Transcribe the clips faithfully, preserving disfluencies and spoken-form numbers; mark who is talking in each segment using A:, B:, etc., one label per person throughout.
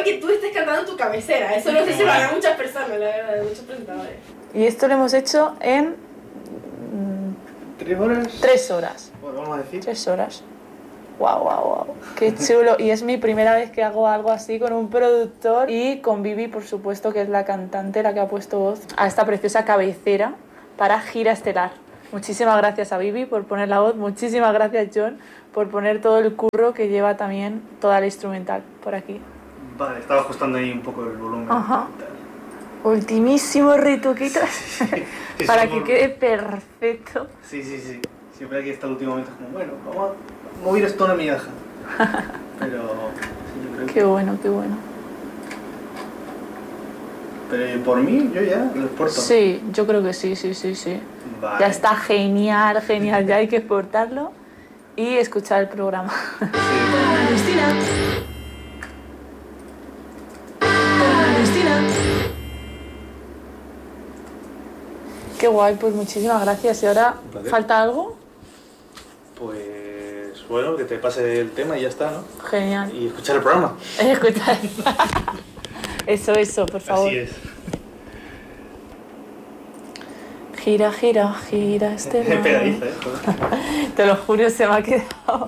A: que tú estés cantando en tu cabecera. Eso no sé si lo harán muchas personas, la verdad, muchos presentadores.
B: Y esto lo hemos hecho en...
C: ¿Tres horas?
B: Tres horas.
C: Bueno, vamos a decir.
B: Tres horas. Wow, wow, wow. Qué chulo. Y es mi primera vez que hago algo así con un productor y con Vivi, por supuesto, que es la cantante, la que ha puesto voz a esta preciosa cabecera para Gira Estelar. Muchísimas gracias a Vivi por poner la voz. Muchísimas gracias, John, por poner todo el curro que lleva también toda la instrumental por aquí.
C: Vale, estaba ajustando ahí un poco el volumen.
B: Ajá. Ultimísimo retoquito
C: sí, sí,
B: para
C: sí,
B: que
C: por...
B: quede perfecto.
C: Sí, sí, sí. Siempre aquí hasta el último momento es como, bueno, vamos a mover esto una migaja. Pero... Sí, yo creo
B: Qué
C: que...
B: bueno, qué bueno.
C: Pero por mí, yo ya lo exporto.
B: Sí, yo creo que sí, sí, sí, sí.
C: Vale.
B: Ya está genial, genial. Ya hay que exportarlo y escuchar el programa.
C: Sí.
B: Cristina. Cristina. Qué guay, pues muchísimas gracias. ¿Y ahora falta algo?
C: Pues bueno, que te pase el tema y ya está, ¿no?
B: Genial.
C: Y escuchar el programa.
B: Escuchar. Eso, eso, por favor.
C: Así es.
B: Gira, gira, gira este
C: Es pegadiza, ¿eh? Joder.
B: Te lo juro, se me ha quedado.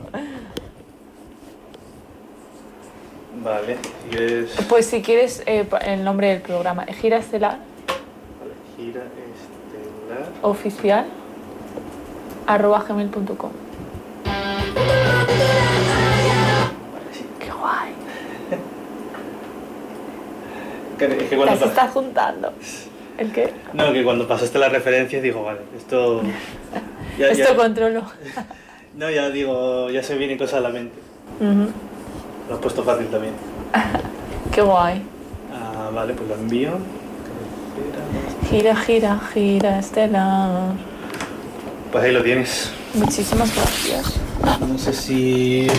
C: Vale, si quieres...
B: Pues si quieres eh, el nombre del programa, Gira Estelar.
C: Vale, gira estelar...
B: Oficial arroba gmail punto com.
C: Vale, sí.
B: Qué guay.
C: Que- Es que cuando...
B: Las
C: pa-
B: estás juntando. ¿El qué?
C: No, que cuando pasaste las referencias digo, vale, esto... Ya,
B: Esto
C: ya-
B: controlo.
C: No, ya digo, ya se vienen cosas a la mente.
B: Ujú.
C: Lo has puesto fácil también.
B: Qué guay.
C: Ah, vale, pues lo envío.
B: Gira, gira, gira estelar.
C: Pues ahí lo tienes.
B: Muchísimas gracias.
C: No sé si...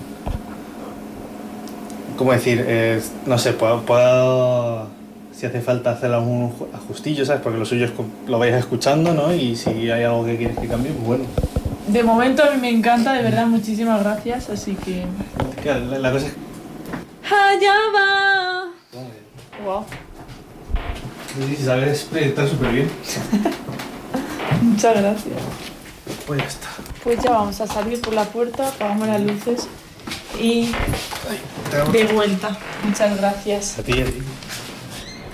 C: ¿Cómo decir? Eh, no sé, puedo, puedo... Si hace falta hacer algún ajustillo, ¿sabes? Porque lo suyo es que lo vayas escuchando, ¿no? Y si hay algo que quieres que cambie, pues bueno.
B: De momento a mí me encanta, de verdad, muchísimas gracias, así que...
C: Claro, la, la cosa es...
B: ¡Allá va! Wow.
C: Sí, sí, sabes proyectar súper bien.
B: Muchas gracias.
C: Pues ya está.
B: Pues ya vamos a salir por la puerta, apagamos las luces y
C: Ay, te hago-
B: de vuelta. Muchas gracias.
C: A ti, a ti.